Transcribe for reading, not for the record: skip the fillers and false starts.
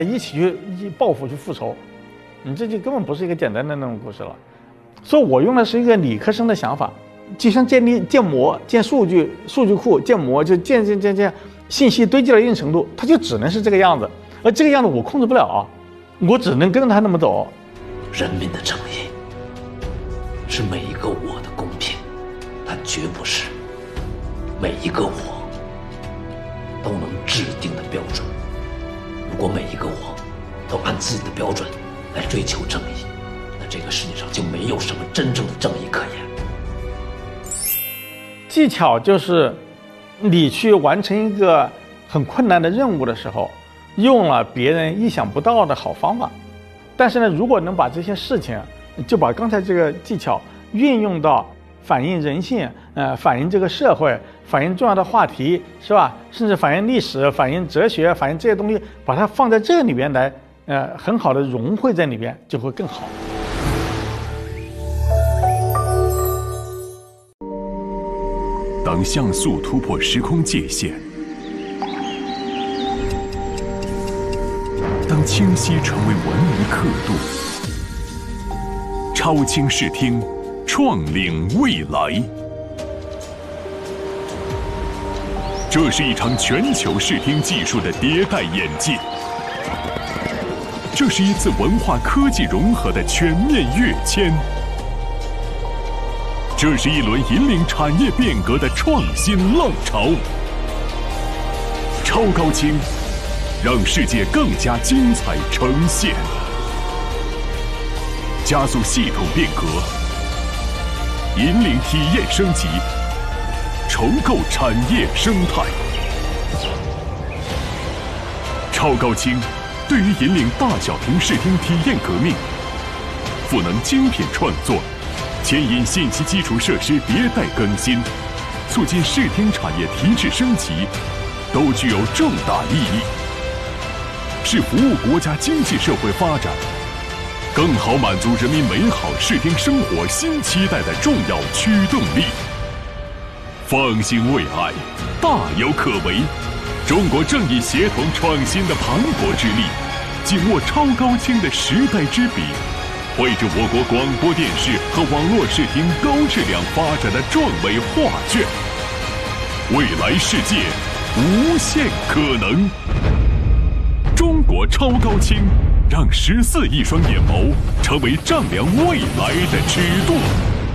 一起去报复去复仇，你这就根本不是一个简单的那种故事了。所以我用的是一个理科生的想法，就像建模、建数据库、建模，就建信息堆积到一定程度，它就只能是这个样子，而这个样子我控制不了，我只能跟着它那么走。 人民的正义是每一个我的公平，它绝不是每一个我都能制定的标准。如果每一个我都按自己的标准来追求正义，那这个世界上就没有什么真正的正义可言。 技巧就是你去完成一个很困难的任务的时候，用了别人意想不到的好方法。但是呢，如果能把这些事情，就把刚才这个技巧运用到反映人性，反映这个社会，反映重要的话题，是吧？甚至反映历史、反映哲学、反映这些东西，把它放在这里边来，很好的融汇在里边，就会更好。 当像素突破时空界限，当清晰成为文明刻度，超清视听，创领未来。这是一场全球视听技术的迭代演进，这是一次文化科技融合的全面跃迁，这是一轮引领产业变革的创新浪潮。超高清，让世界更加精彩呈现，加速系统变革，引领体验升级，重构产业生态。超高清对于引领大小屏视听体验革命，赋能精品创作，牵引信息基础设施迭代更新，促进视听产业提质升级，都具有重大意义，是服务国家经济社会发展，更好满足人民美好视听生活新期待的重要驱动力。放心未来，大有可为。中国正以协同创新的磅礴之力，紧握超高清的时代之笔，绘制我国广播电视和网络视听高质量发展的壮伟画卷。未来世界无限可能。中国超高清，让14亿双眼眸成为丈量未来的尺度。